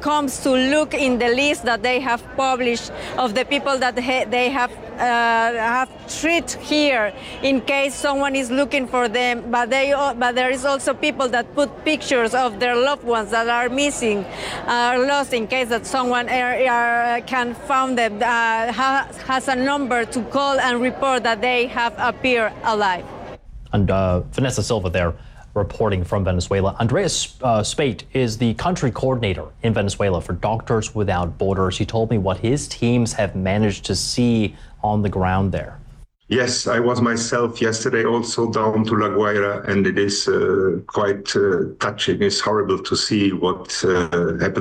comes to look in the list that they have published of the people that they have treated here in case someone is looking for them, but there is also people that put pictures of their loved ones that are missing, lost, in case that someone can find them, has a number to call and report that they have appeared alive. And Vanessa Silva there reporting from Venezuela. Andreas Spate is the country coordinator in Venezuela for Doctors Without Borders. He told me what his teams have managed to see on the ground there. Yes, I was myself yesterday also down to La Guaira, and it is quite touching. It's horrible to see what happened